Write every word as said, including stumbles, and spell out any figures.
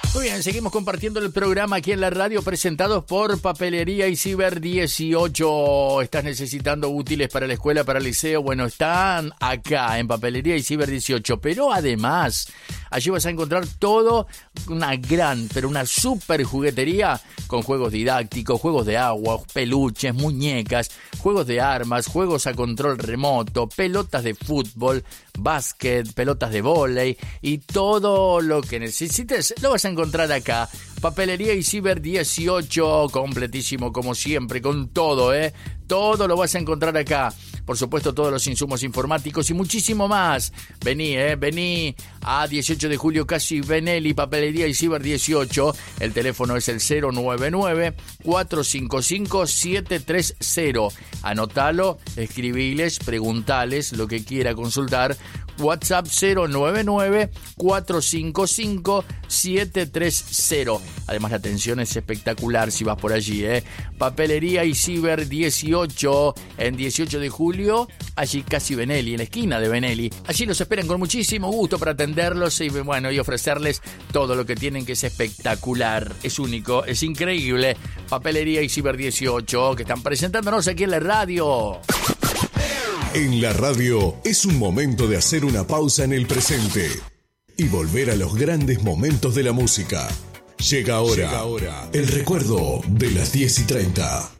Muy bien, seguimos compartiendo el programa aquí en la radio, presentados por Papelería y Ciber dieciocho. ¿Estás necesitando útiles para la escuela, para el liceo? Bueno, están acá en Papelería y Ciber dieciocho, pero además allí vas a encontrar todo, una gran, pero una super juguetería con juegos didácticos, juegos de agua, peluches, muñecas, juegos de armas, juegos a control remoto, pelotas de fútbol, básquet, pelotas de vóley y todo lo que necesites lo vas a encontrar acá. Papelería y Ciber dieciocho, completísimo como siempre, con todo, ¿eh? Todo lo vas a encontrar acá. Por supuesto, todos los insumos informáticos y muchísimo más. Vení, ¿eh? Vení a dieciocho de julio, casi Benelli, Papelería y Ciber dieciocho. El teléfono es el cero nueve nueve, cuatro cinco cinco, siete tres cero. Anotalo, escribiles, preguntales lo que quiera consultar. WhatsApp cero nueve nueve, cuatro cinco cinco, siete tres cero. Además, la atención es espectacular si vas por allí, ¿eh? Papelería y Ciber dieciocho, en dieciocho de julio, allí casi Benelli, en la esquina de Benelli. Allí los esperan con muchísimo gusto para atenderlos y, bueno, y ofrecerles todo lo que tienen, que es espectacular, es único, es increíble. Papelería y Ciber dieciocho, que están presentándonos aquí en la radio. En la radio es un momento de hacer una pausa en el presente y volver a los grandes momentos de la música. Llega ahora, Llega ahora el recuerdo de las diez y treinta.